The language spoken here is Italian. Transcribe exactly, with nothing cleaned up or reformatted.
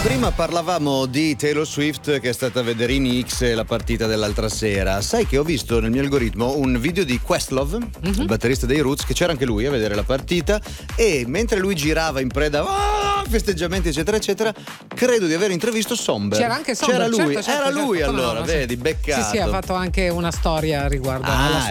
Prima parlavamo di Taylor Swift che è stata a vedere in X la partita dell'altra sera. Sai che ho visto nel mio algoritmo un video di Questlove, mm-hmm. il batterista dei Roots, che c'era anche lui a vedere la partita, e mentre lui girava in preda a festeggiamenti eccetera eccetera, credo di aver intravisto Somber. C'era anche Somber, c'era lui, certo, certo, era lui certo, allora, no, vedi, beccato. Sì, sì, ha fatto anche una storia riguardo ah, alla